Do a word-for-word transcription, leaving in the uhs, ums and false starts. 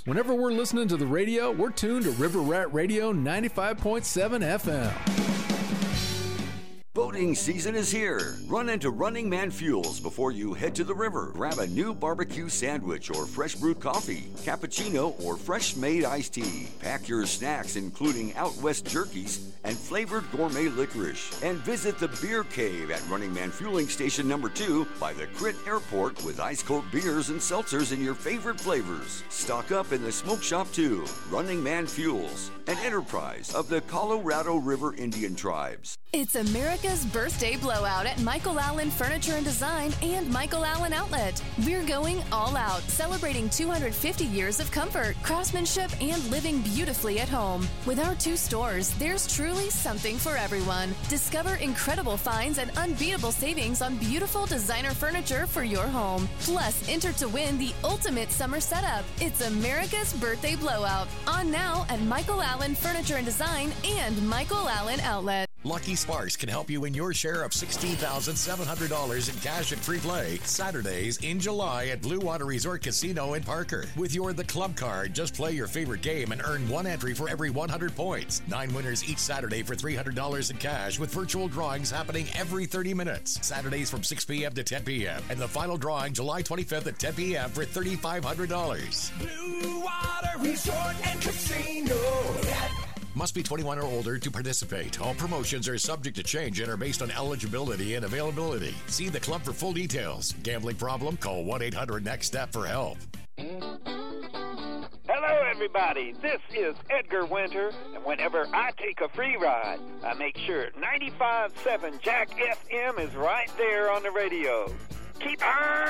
Whenever we're listening to the radio, we're tuned to River Rat Radio ninety-five point seven F M. Boating season is here. Run into Running Man Fuels before you head to the river. Grab a new barbecue sandwich or fresh brewed coffee, cappuccino, or fresh made iced tea. Pack your snacks, including Out West jerkies and flavored gourmet licorice. And visit the Beer Cave at Running Man Fueling Station number two by the Crit Airport with ice cold beers and seltzers in your favorite flavors. Stock up in the smoke shop too. Running Man Fuels, an enterprise of the Colorado River Indian Tribes. It's America's birthday blowout at Michael Allen Furniture and Design and Michael Allen Outlet. We're going all out, celebrating two hundred fifty years of comfort, craftsmanship, and living beautifully at home. With our two stores, there's truly something for everyone. Discover incredible finds and unbeatable savings on beautiful designer furniture for your home. Plus, enter to win the ultimate summer setup. It's America's birthday blowout. On now at Michael Allen Furniture and Design and Michael Allen Outlet. Lucky Sparks can help you win your share of sixteen thousand seven hundred dollars in cash and free play Saturdays in July at Blue Water Resort Casino in Parker. With your The Club card, just play your favorite game and earn one entry for every one hundred points. Nine winners each Saturday for three hundred dollars in cash with virtual drawings happening every thirty minutes. Saturdays from six p.m. to ten p.m. And the final drawing July twenty-fifth at ten p.m. for three thousand five hundred dollars. Blue Water Resort and Casino. Must be twenty-one or older to participate. All promotions are subject to change and are based on eligibility and availability. See the club for full details. Gambling problem? Call one eight hundred next step for help. Hello, everybody. This is Edgar Winter, and whenever I take a free ride, I make sure ninety-five point seven Jack F M is right there on the radio. Keep on